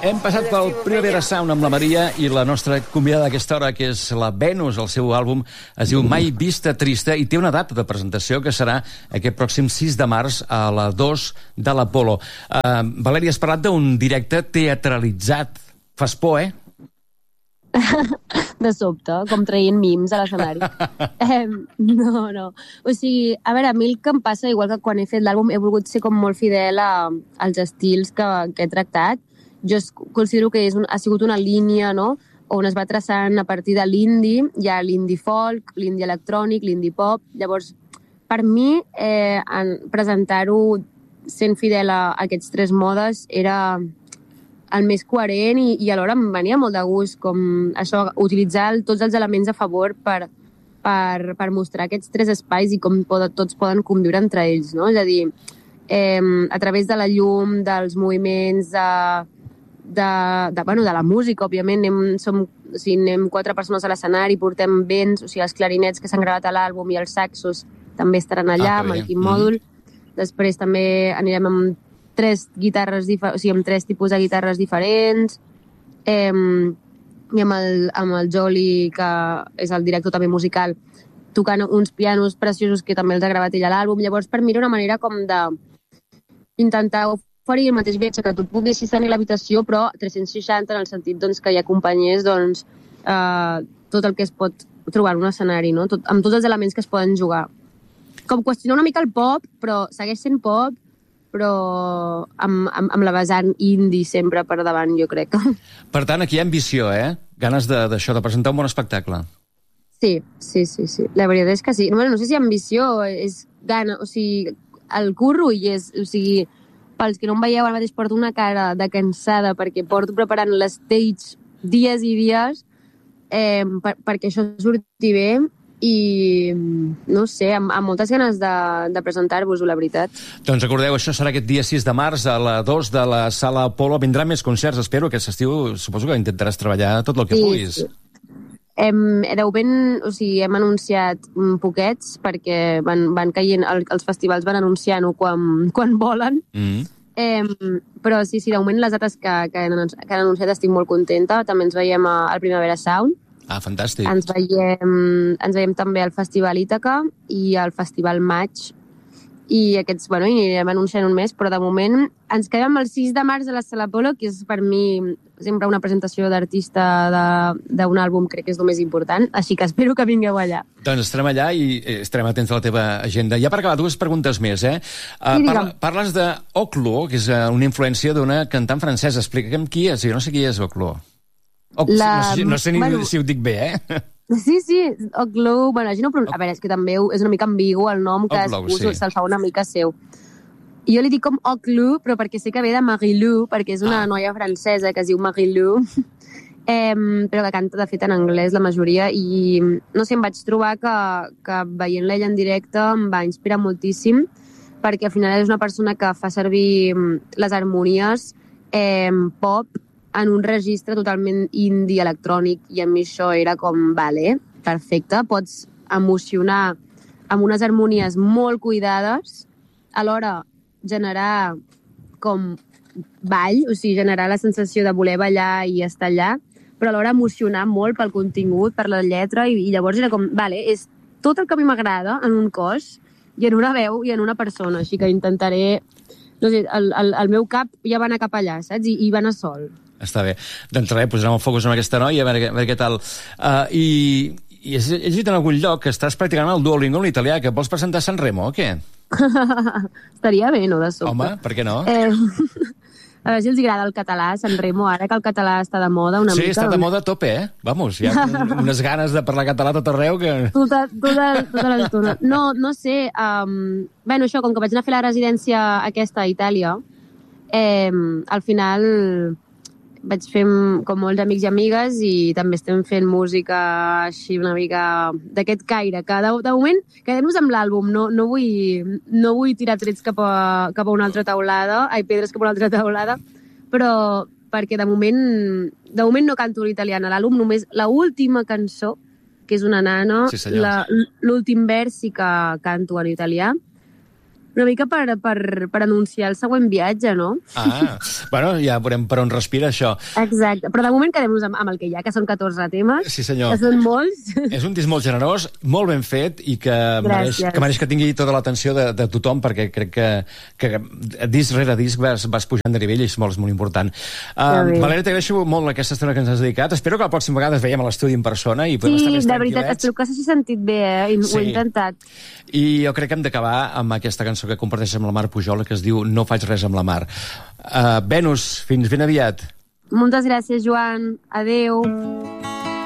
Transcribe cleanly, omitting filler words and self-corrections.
Hem passat pel Primavera Sound amb la Maria i la nostra convidada d'aquesta hora, que és la Venus. El seu àlbum es diu Mai vista trista i té una data de presentació que serà aquest pròxim 6 de març a la 2 de l'Apolo. Valèria, has parlat d'un directe teatralitzat. Fas por, eh? De sobte, com traient mims a l'escenari. No. O sigui, a veure, a mi el que em passa, igual que quan he fet l'àlbum, he volgut ser com molt fidel als estils que he tractat. Jo considero que ha sigut una línia, no?, on es va traçant a partir de l'indie. Hi ha l'indie folk, l'indie electrònic, l'indie pop. Llavors, per mi, presentar-ho sent fidel a aquests tres modes era el més coherent i alhora em venia molt de gust, com això, utilitzar tots els elements a favor per mostrar aquests tres espais i com tots poden conviure entre ells, no? És a dir, a través de la llum, dels moviments, de la música, òbviament, anem 4 persones a l'escenari, portem vents, o sigui, els clarinets que s'han gravat a l'àlbum i els saxos també estaran allà, amb el Quim Mòdul. Després també anirem amb 3 guitarres diferents, o sigui, amb 3 tipus de guitarres diferents, i amb el Joli, que és el director també musical, tocant uns pianos preciosos que també els ha gravat ell a l'àlbum. Llavors, per mi era una manera com d'intentar oferir el mateix viatge, que tu poguessis tenir l'habitació, però 360, en el sentit que hi acompanyés tot el que es pot trobar en un escenari, no? Amb tots els elements que es poden jugar. Com qüestionar una mica el pop, però segueix sent pop, però amb la vessant indie sempre per davant, jo crec. Per tant, aquí hi ha ambició, eh? Ganes d'això, de presentar un bon espectacle. Sí. La veritat és que sí. No sé si ambició és gana, o sigui, el curro hi és, o sigui, pels que no em veieu, ara mateix porto una cara de cansada perquè porto preparant l'stage dies i dies perquè això surti bé i, no sé, amb moltes ganes de presentar-vos-ho, la veritat. Doncs recordeu, això serà aquest dia 6 de març a la 2 de la Sala Apolo. Vindran més concerts, espero, aquest estiu. Suposo que intentaràs treballar tot el que puguis. Sí. Hem anunciat poquets perquè van caient, els festivals van anunciant-ho quan volen. Però sí, de moment les dates que han anunciat estic molt contenta. També ens veiem al Primavera Sound. Ah, fantàstic. Ens veiem també al Festival Ítaca i al Festival Maig. I aquests, i anirem anunciant un mes, però de moment ens quedem amb el 6 de març a la Sala Apolo, que és per mi sempre una presentació d'artista d'un àlbum, crec que és el més important, així que espero que vingueu allà. Doncs estarem allà i estarem atents a la teva agenda. Ja per acabar, 2 preguntes més, eh? Parles de Oclo, que és una influència d'una cantant francesa. Explica'm qui és, jo no sé qui és Oclo. No sé ni si ho dic bé, eh? Sí, Oclo, a veure, és que també és una mica ambigu el nom, que se'l fa una mica seu. Jo li dic com Oclo, però perquè sé que ve de Marie-Lou, perquè és una noia francesa que es diu Marie-Lou, però que canta, de fet, en anglès la majoria, i no sé, em vaig trobar que veient-la ella en directe em va inspirar moltíssim, perquè al final és una persona que fa servir les harmonies pop en un registre totalment indie electrònic, i a mi això era com, vale, perfecte, pots emocionar amb unes harmonies molt cuidades, alhora generar com ball, o sigui, generar la sensació de voler ballar i estar allà, però alhora emocionar molt pel contingut, per la lletra, i llavors era com, vale, és tot el que a mi m'agrada en un cos, i en una veu, i en una persona, així que intentaré, no sé, el meu cap ja va anar cap allà, saps? I va anar sol. Està bé. Doncs res, posarem el focus en aquesta noia, a veure què tal. I has llegit en algun lloc que estàs practicant el Duolingo en l'italià, que vols presentar a Sanremo, o què? Estaria bé, no, de sobte. Home, per què no? A veure si els agrada el català, Sanremo, ara que el català està de moda una mica. Sí, està de moda a tope, eh? Vamos, hi ha unes ganes de parlar català tot arreu que... Tota l'estona. No sé, això, com que vaig anar a fer la residència aquesta a Itàlia, al final vaig fer com molts amics i amigues i també estem fent música així una mica d'aquest caire, que de moment quedem-nos amb l'àlbum, no vull tirar trets cap a una altra teulada, pedres cap a una altra teulada, però perquè de moment no canto l'italiana. L'àlbum només, l'última cançó, que és una nana, sí, l'últim vers sí que canto en italià, Una mica per anunciar el següent viatge, no? Bueno, ja veurem per on respira això. Exacte, però de moment quedem-nos amb el que hi ha, que són 14 temes. Sí, senyor. Que són molts. És un disc molt generós, molt ben fet i que mereix que tingui tota l'atenció de tothom, perquè crec que disc rere disc vas pujant de nivell i és molt important. Valèria, t'agraeixo molt aquesta estona que ens has dedicat. Espero que la pròxima vegada es veiem a l'estudi en persona i podem estar més tranquil·lets. Sí, de veritat, espero que s'hagi sentit bé, ho he intentat. I jo crec que hem d'acabar amb aquesta cançó que comparteixes amb la Mar Pujol, que es diu No faig res amb la Mar. Venus, fins ben aviat. Moltes gràcies, Joan. Adéu.